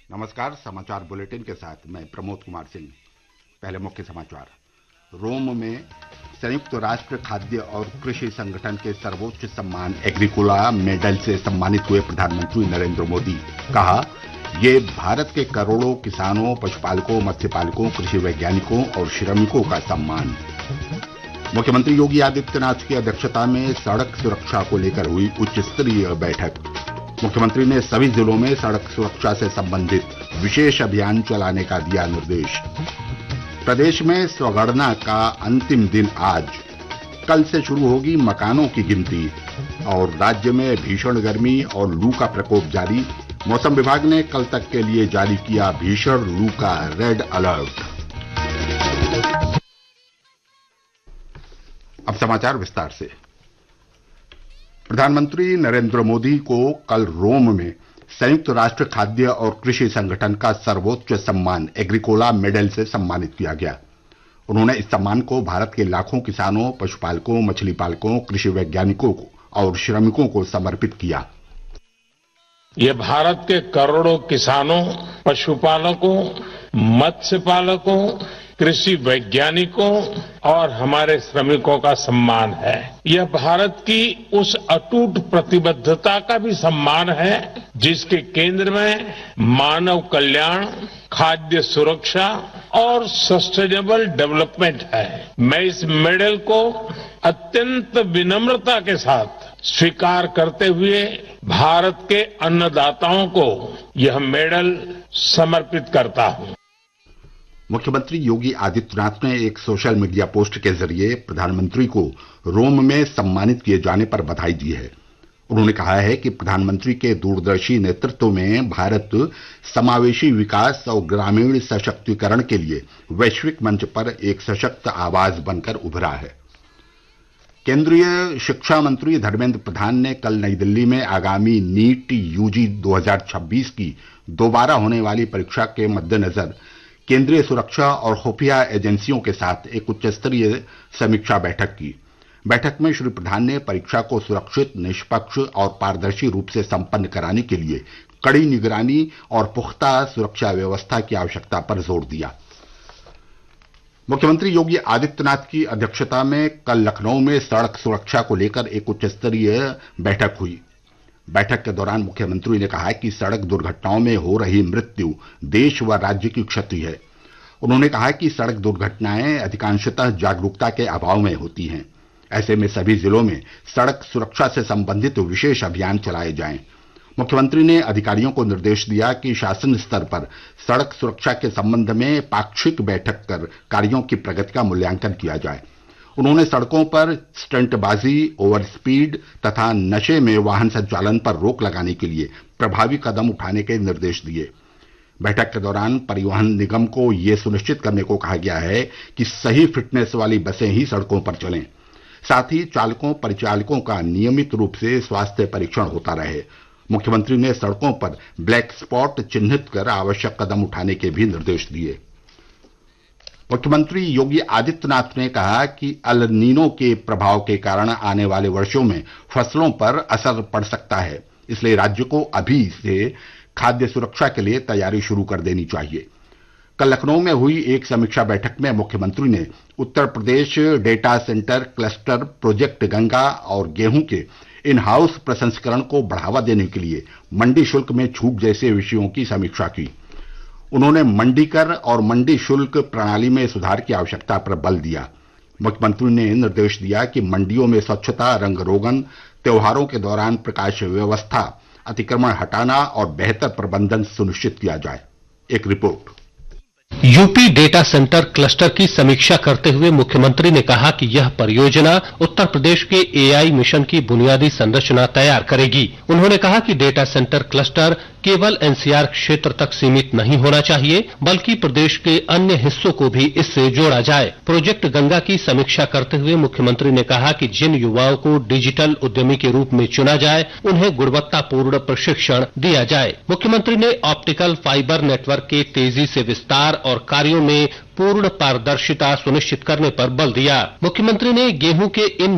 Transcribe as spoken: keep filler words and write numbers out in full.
नमस्कार। समाचार बुलेटिन के साथ मैं प्रमोद कुमार सिंह। पहले मुख्य समाचार। रोम में संयुक्त राष्ट्र खाद्य और कृषि संगठन के सर्वोच्च सम्मान एग्रीकोला मेडल से सम्मानित हुए प्रधानमंत्री नरेंद्र मोदी। कहा, ये भारत के करोड़ों किसानों, पशुपालकों, मत्स्यपालकों, कृषि वैज्ञानिकों और श्रमिकों का सम्मान। मुख्यमंत्री योगी आदित्यनाथ की अध्यक्षता में सड़क सुरक्षा को लेकर हुई उच्च स्तरीय बैठक। मुख्यमंत्री ने सभी जिलों में सड़क सुरक्षा से संबंधित विशेष अभियान चलाने का दिया निर्देश। प्रदेश में स्वगणना का अंतिम दिन आज। कल से शुरू होगी मकानों की गिनती। और राज्य में भीषण गर्मी और लू का प्रकोप जारी। मौसम विभाग ने कल तक के लिए जारी किया भीषण लू का रेड अलर्ट। अब समाचार विस्तार से। प्रधानमंत्री नरेंद्र मोदी को कल रोम में संयुक्त राष्ट्र खाद्य और कृषि संगठन का सर्वोच्च सम्मान एग्रीकोला मेडल से सम्मानित किया गया। उन्होंने इस सम्मान को भारत के लाखों किसानों, पशुपालकों, मछली पालकों, कृषि वैज्ञानिकों और श्रमिकों को समर्पित किया। ये भारत के करोड़ों किसानों, पशुपालकों, मत्स्य पालकों, कृषि वैज्ञानिकों और हमारे श्रमिकों का सम्मान है। यह भारत की उस अटूट प्रतिबद्धता का भी सम्मान है जिसके केंद्र में मानव कल्याण, खाद्य सुरक्षा और सस्टेनेबल डेवलपमेंट है। मैं इस मेडल को अत्यंत विनम्रता के साथ स्वीकार करते हुए भारत के अन्नदाताओं को यह मेडल समर्पित करता हूं। मुख्यमंत्री योगी आदित्यनाथ ने एक सोशल मीडिया पोस्ट के जरिए प्रधानमंत्री को रोम में सम्मानित किए जाने पर बधाई दी है। उन्होंने कहा है कि प्रधानमंत्री के दूरदर्शी नेतृत्व में भारत समावेशी विकास और ग्रामीण सशक्तीकरण के लिए वैश्विक मंच पर एक सशक्त आवाज बनकर उभरा है। केंद्रीय शिक्षा मंत्री धर्मेंद्र प्रधान ने कल नई दिल्ली में आगामी नीट यूजी दो हज़ार छब्बीस की दोबारा होने वाली परीक्षा के मद्देनजर केंद्रीय सुरक्षा और खुफिया एजेंसियों के साथ एक उच्च स्तरीय समीक्षा बैठक की। बैठक में श्री प्रधान ने परीक्षा को सुरक्षित, निष्पक्ष और पारदर्शी रूप से संपन्न कराने के लिए कड़ी निगरानी और पुख्ता सुरक्षा व्यवस्था की आवश्यकता पर जोर दिया। मुख्यमंत्री योगी आदित्यनाथ की अध्यक्षता में कल लखनऊ में सड़क सुरक्षा को लेकर एक उच्च स्तरीय बैठक हुई। बैठक के दौरान मुख्यमंत्री ने कहा कि सड़क दुर्घटनाओं में हो रही मृत्यु देश व राज्य की क्षति है। उन्होंने कहा कि सड़क दुर्घटनाएं अधिकांशतः जागरूकता के अभाव में होती हैं। ऐसे में सभी जिलों में सड़क सुरक्षा से संबंधित विशेष अभियान चलाए जाएं। मुख्यमंत्री ने अधिकारियों को निर्देश दिया कि शासन स्तर पर सड़क सुरक्षा के संबंध में पाक्षिक बैठक कर कार्यों की प्रगति का मूल्यांकन किया जाए। उन्होंने सड़कों पर स्टंटबाजी, ओवर स्पीड तथा नशे में वाहन संचालन पर रोक लगाने के लिए प्रभावी कदम उठाने के निर्देश दिए। बैठक के दौरान परिवहन निगम को यह सुनिश्चित करने को कहा गया है कि सही फिटनेस वाली बसें ही सड़कों पर चलें। साथ ही चालकों, परिचालकों का नियमित रूप से स्वास्थ्य परीक्षण होता रहे। मुख्यमंत्री ने सड़कों पर ब्लैक स्पॉट चिन्हित कर आवश्यक कदम उठाने के भी निर्देश दिए। मुख्यमंत्री योगी आदित्यनाथ ने कहा कि अल नीनो के प्रभाव के कारण आने वाले वर्षों में फसलों पर असर पड़ सकता है, इसलिए राज्य को अभी से खाद्य सुरक्षा के लिए तैयारी शुरू कर देनी चाहिए। कल लखनऊ में हुई एक समीक्षा बैठक में मुख्यमंत्री ने Uttar Pradesh data centre cluster project Ganga और गेहूं के इन हाउस प्रसंस्करण को बढ़ावा देने के लिए मंडी शुल्क में छूट जैसे विषयों की समीक्षा की। उन्होंने मंडी कर और मंडी शुल्क प्रणाली में सुधार की आवश्यकता पर बल दिया। मुख्यमंत्री ने निर्देश दिया कि मंडियों में स्वच्छता, रंग रोगन, त्योहारों के दौरान प्रकाश व्यवस्था, अतिक्रमण हटाना और बेहतर प्रबंधन सुनिश्चित किया जाए। एक report. UP data centre cluster की समीक्षा करते हुए मुख्यमंत्री ने कहा कि यह परियोजना उत्तर प्रदेश के एआई मिशन की बुनियादी संरचना तैयार करेगी। उन्होंने कहा कि डेटा सेंटर क्लस्टर केवल एनसीआर क्षेत्र तक सीमित नहीं होना चाहिए, बल्कि प्रदेश के अन्य हिस्सों को भी इससे जोड़ा जाए। प्रोजेक्ट गंगा की समीक्षा करते हुए मुख्यमंत्री ने कहा कि जिन युवाओं को डिजिटल उद्यमी के रूप में चुना जाए, उन्हें गुणवत्तापूर्ण प्रशिक्षण दिया जाए। मुख्यमंत्री ने ऑप्टिकल फाइबर नेटवर्क के तेजी से विस्तार और कार्यों में पूर्ण पारदर्शिता सुनिश्चित करने पर बल दिया। मुख्यमंत्री ने गेहूं के इन